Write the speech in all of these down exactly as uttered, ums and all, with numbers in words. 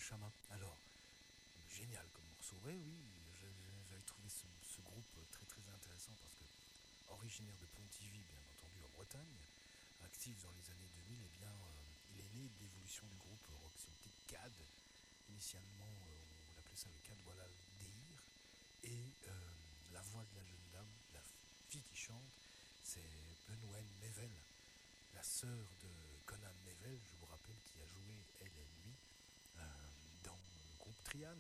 Belshama. Alors, génial comme morceau. Oui, oui, j'avais trouvé ce, ce groupe très très intéressant parce que, originaire de Pontivy, bien entendu, en Bretagne, actif dans les années deux mille, eh bien, euh, il est né de l'évolution du groupe rock celtique C A D. Initialement, euh, on appelait ça le Cadwallal Deir. Et euh, la voix de la jeune dame, la fille qui chante, c'est Benwen Nevel, la sœur de Conan Nevel, je vous rappelle, qui a joué, elle et lui, euh, dans le groupe Trian.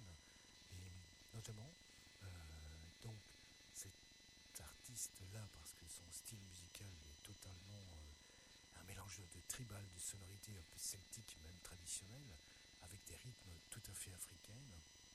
Et notamment, euh, donc, cet artiste-là, parce que son style musical est totalement euh, un mélange de tribal, de sonorités un peu celtiques, même traditionnelles, avec des rythmes tout à fait africains.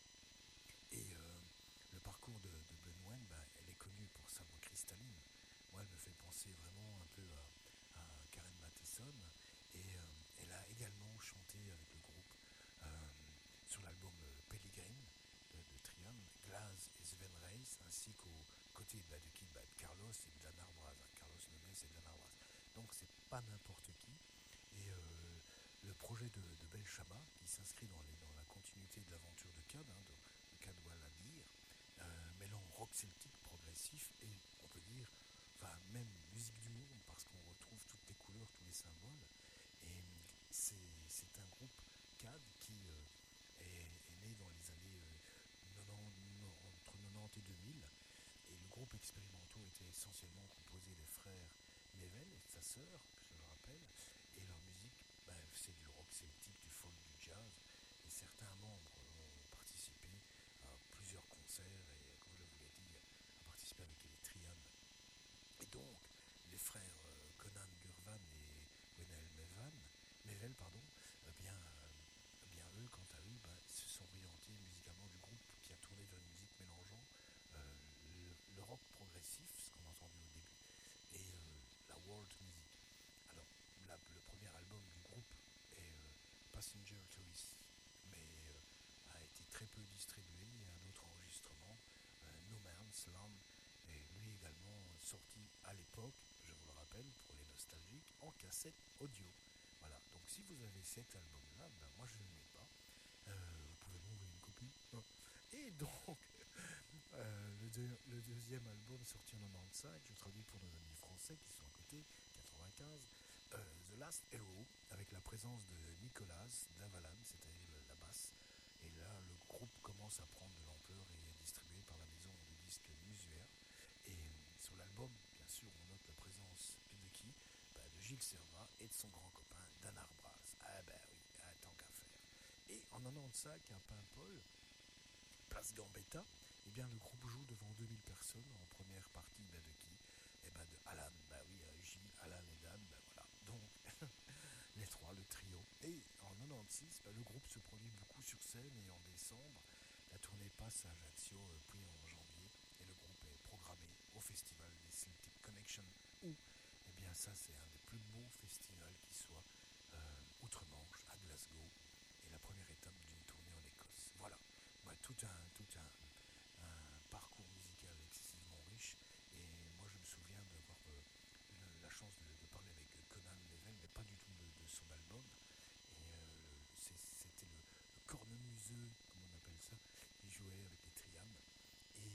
Et euh, le parcours de, de Benwen, bah, elle est connue pour sa voix cristalline. Moi, elle me fait penser vraiment un peu à, à Karen Matheson. Et euh, elle a également chanté avec le groupe euh, sur l'album Pellegrin de, de Trium, Glaz et Sven Reis, ainsi qu'au côté bah, de qui bah, de Carlos et de Dan Arbraz. Carlos Nemes et Dan Arbraz. Donc, c'est pas n'importe qui. Et euh, le projet de, de Belshama, qui s'inscrit dans, les, dans la continuité de l'aventure de C A D, hein, de, de Cadwallal Deir, euh, mêlant rock celtique progressif et, on peut dire, enfin, même musique du monde, parce qu'on retrouve toutes les couleurs, tous les symboles. Et c'est, c'est un groupe C A D qui euh, est, est né dans les années euh, quatre-vingt-dix, entre quatre-vingt-dix et deux mille. Et le groupe expérimentaux était essentiellement composé des frères Nevel et de sa sœur, je le rappelle. Et leur musique, ben, c'est du rock celtique, du folk, du jazz. Et certains membres ont participé à plusieurs concerts et, comme je vous l'ai dit, à participer avec les Trian. Et donc, les frères euh, Conan Gurvan et Gwenaël Mevan, Mevel, pardon, eh bien, euh, eh bien, eux, quant à eux, bah, se sont orientés musicalement du groupe qui a tourné vers une musique mélangeant euh, le, le rock progressif, ce qu'on a entendu au début, et euh, la world music. Alors, la, le premier album du groupe est euh, Passenger Tourist, mais euh, a été très peu distribué. Il y a un autre enregistrement, euh, No Man's Land, et lui également sorti à l'époque, je vous le rappelle, pour les nostalgiques, en cassette audio. Voilà, donc si vous avez cet album-là, ben moi je ne l'ai pas. Euh, vous pouvez m'envoyer une copie. Et donc, euh, le, deux, le deuxième album sorti en quatre-vingt-quinze, je traduis pour nos amis français qui sont à côté, quatre-vingt-quinze, euh, The Last Hero, avec la présence de Nicolas Davalan, c'est-à-dire la basse. Et là, le groupe commence à prendre de l'ampleur et est distribué par la maison de disques Musuaire. Et sur l'album, bien sûr, on note la présence de qui bah, de Gilles Servat et de son grand copain Dan Arbraz. Ah ben oui, ah, tant qu'à faire. Et en quatre-vingt-quinze, à Paimpol, place Gambetta, eh bien, le groupe joue devant deux mille personnes en première partie bah, de qui eh ben, de Alan, bah oui, Gilles, Alan et Dan, bah voilà. Donc, les trois, le trio. Et en quatre-vingt-seize, bah, le groupe se produit beaucoup sur scène et en décembre, la tournée passe à Ajaccio, puis en janvier, et le groupe est programmé au festival des Celtic Connection, où, eh bien, ça, c'est un des plus beaux festivals qui soit, euh, outre-Manche, à Glasgow, et la première étape d'une tournée en Écosse. Voilà, bah, tout un, tout un, un parcours musical excessivement riche, et moi, je me souviens d'avoir euh, eu la chance de, de parler avec Conan Nevel, mais pas du tout de, de son album. Et euh, c'est, c'était le, le cornemuseux, comme on appelle ça, qui jouait avec les Triam. Et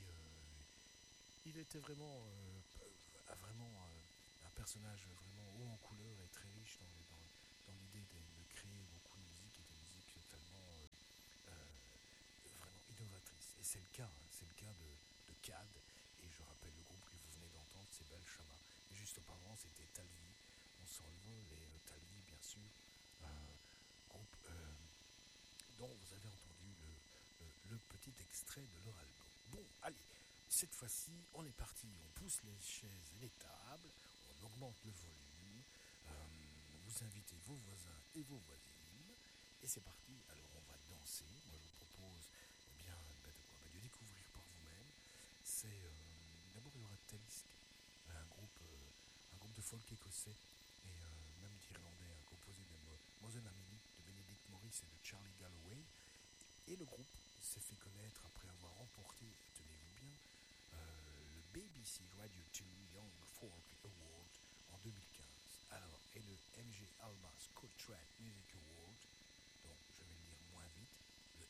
euh, il était vraiment, euh, vraiment euh, un personnage vraiment haut en couleur et très riche dans, dans, dans l'idée de, de créer beaucoup de musique et de musique totalement euh, euh, vraiment innovatrice. Et c'est le cas, hein, c'est le cas de, de C A D. Et je rappelle le groupe que vous venez d'entendre, c'est Belshama. Et juste auparavant, c'était Talvi. On s'envole et euh, Talvi, bien sûr, euh, groupe euh, dont vous avez entendu le, le, le petit extrait de leur album. Bon, allez, cette fois-ci, on est parti. On pousse les chaises et les tables, on augmente le volume, euh, vous invitez vos voisins et vos voisines, et c'est parti. Alors, on va danser. Moi, je vous propose eh bien, bah, de, quoi bah, de découvrir par vous-même. C'est euh, d'abord il y aura Talisk, un groupe, euh, un groupe de folk écossais et euh, même d'Irlandais, hein, composé de Mosen Amini, de Benedict Morris et de Charlie Galloway. Et le groupe s'est fait connaître après avoir remporté, tenez-vous bien, euh, le B B C Radio deux Young Folk Award en deux mille quinze. Alors, et le M G Alma Scottrad Music Award, donc je vais le dire moins vite,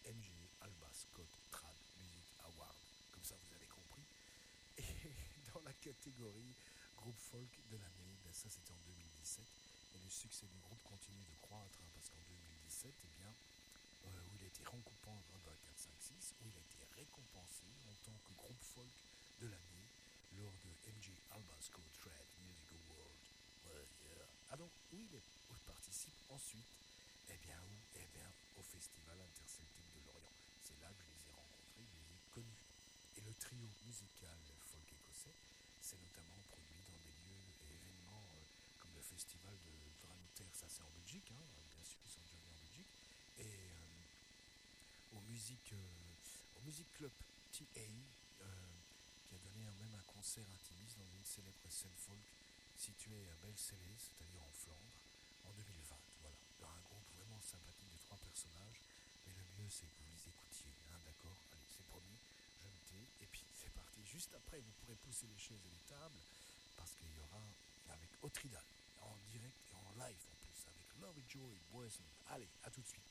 M G Alba Scott Trad Music Award. Comme ça, vous avez compris. Et dans la catégorie groupe folk de l'année, ben ça c'était en deux mille dix-sept. Et le succès du groupe continue de croître, hein, parce qu'en deux mille dix-sept, eh bien, euh, où il a été récompensé dans quatre, cinq, six, où il a été récompensé en tant que groupe folk de l'année lors de M G Alba Scott Trad Music Award. Ouais, yeah. Ah donc, où il, est, où il participe ensuite, eh bien, où eh bien, au Festival Interceltique de Lorient. C'est là que je les ai rencontrés, je les ai connus. Et le trio musical folk écossais s'est notamment produit dans des lieux et événements euh, comme le festival de Dranouter, ça c'est en Belgique, hein, bien sûr, ils sont déjà venus en Belgique, et euh, au, musique, euh, au Music Club T A, euh, qui a donné même un concert intimiste dans une célèbre scène folk située à Belsele, c'est-à-dire en Flandre, en deux mille vingt. Voilà, dans un groupe vraiment sympathique de trois personnages, mais le mieux c'est que vous les écoutiez, hein, d'accord? Allez, c'est promis, je me tais, et puis c'est parti. Juste après, vous pourrez pousser les chaises et les tables, parce qu'il y aura avec Otridal, en direct et en live en plus, avec Love Joy Boyson. Allez, à tout de suite.